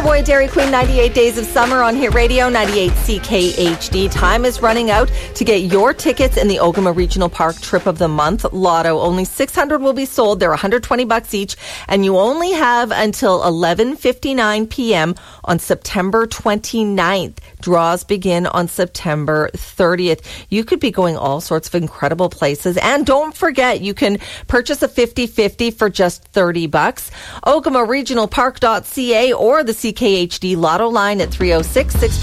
Boy, Dairy Queen, 98 Days of Summer on Hit Radio, 98 CKHD. Time is running out to get your tickets in the Ogama Regional Park Trip of the Month Lotto. Only 600 will be sold. They're $120 each, and you only have until 11:59 p.m. on September 29th. Draws begin on September 30th. You could be going all sorts of incredible places. And don't forget, you can purchase a 50/50 for just $30. OgamaRegionalPark.ca or the CKHD Lotto line at 306-640.